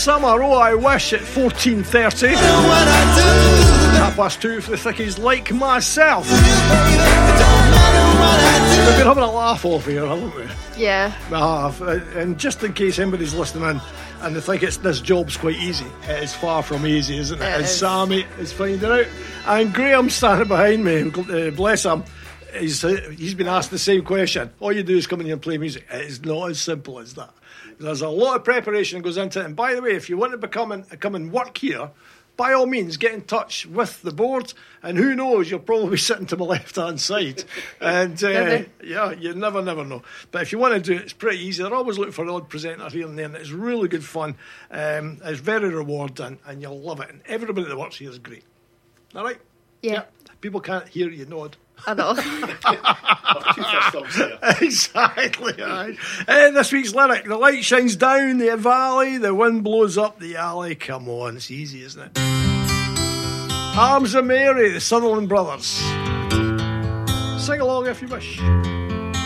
summer, oh I wish, at 14:30. 2:30 for the thickies like myself. We've been having a laugh off here, haven't we? Yeah. We have. And just in case anybody's listening in and they think this job's quite easy, it is far from easy, isn't it? As Sammy is finding out. And Graham standing behind me, bless him, he's been asked the same question. All you do is come in here and play music. It is not as simple as that. There's a lot of preparation that goes into it. And by the way, if you want to come and work here, by all means, get in touch with the board, and who knows, you'll probably be sitting to my left-hand side. And, yeah, you never know. But if you want to do it, it's pretty easy. They're always looking for an odd presenter here and there, and it's really good fun. It's very rewarding, and you'll love it. And everybody that works here is great. All right? Yeah. People can't hear you nod. I know. Exactly. Right. This week's lyric: the light shines down the valley, the wind blows up the alley. Come on, it's easy, isn't it? Arms of Mary, the Sutherland Brothers. Sing along if you wish.